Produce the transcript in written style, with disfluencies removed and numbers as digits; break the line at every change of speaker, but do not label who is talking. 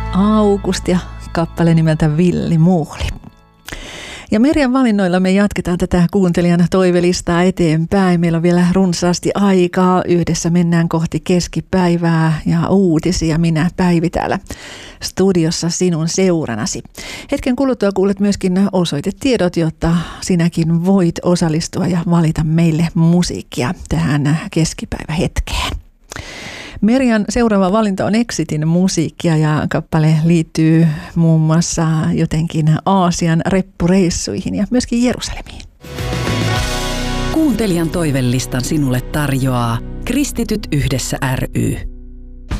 August ja kappale nimeltä Villi Muhli. Ja Merjan valinnoilla me jatketaan tätä kuuntelijan toivelistaa eteenpäin. Meillä on vielä runsaasti aikaa. Yhdessä mennään kohti keskipäivää ja uutisia. Minä Päivi täällä studiossa sinun seuranasi. Hetken kuluttua kuulet myöskin osoitetiedot, jotta sinäkin voit osallistua ja valita meille musiikkia tähän keskipäivähetkeen. Merjan seuraava valinta on Exitin musiikkia ja kappale liittyy muun muassa jotenkin Aasian reppureissuihin ja myöskin Jerusalemiin.
Kuuntelijan toivelistan sinulle tarjoaa Kristityt yhdessä ry.